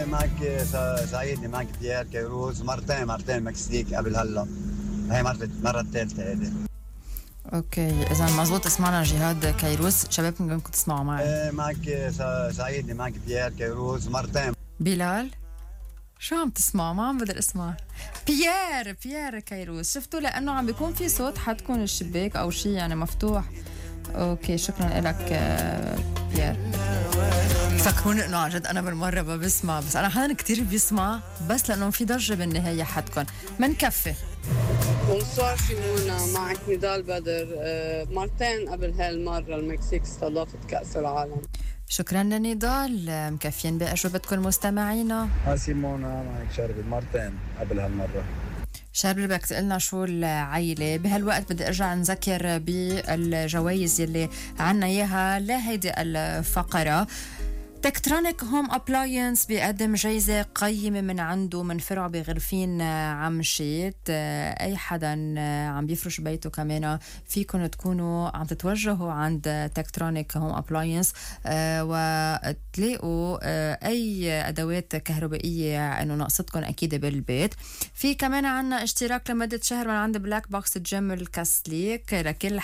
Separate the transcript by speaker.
Speaker 1: معك سعيدني معك بيير كيروز مرتين مكسيك قبل هلا. هي مرة الثالثة هذه.
Speaker 2: اوكي اذا مزبوط اسمعنا جهاد كيروس. شباب ممكن تسمعوا معي.
Speaker 1: معك سعيدني معك بيير كيروز مرتين.
Speaker 2: بلال شو عم تسمع؟ ما عم بقدر اسمع. بيير كيروس. شفتوا لانه عم بيكون في صوت حتكون الشباك او شيء يعني مفتوح. اوكي شكرا لك بيير. فكروني انه عن جد انا بالمره ما بسمع، بس انا حدا كتير بيسمع بس لانه في ضجه بالنهايه حتكون منكفي.
Speaker 3: بونسوار سيمونا، معك نضال بدر. مرتين قبل هالمرة المكسيك استضافت كأس العالم.
Speaker 2: شكرا لنضال. مكفيين بأجوبتكم المستمعين.
Speaker 1: سيمونا معك شربل مرتين قبل هالمرة.
Speaker 2: شربل بدك تقلنا شو العيلة بهالوقت؟ بدي ارجع نذكر بالجوائز يلي عنا اياها لهيدي الفقرة. تكترونيك هوم ابلاينس بيقدم جايزة قيمة من عنده من فرع بغرفين عمشيت. اي حدا عم بيفرش بيته كمان فيكن تكونوا عم تتوجهوا عند تكترونيك هوم ابلاينس وتلاقوا اي ادوات كهربائية انه ناقصتكم اكيد بالبيت. في كمان عنا اشتراك لمدة شهر من عند بلاك بوكس جيم الكاسليك لكل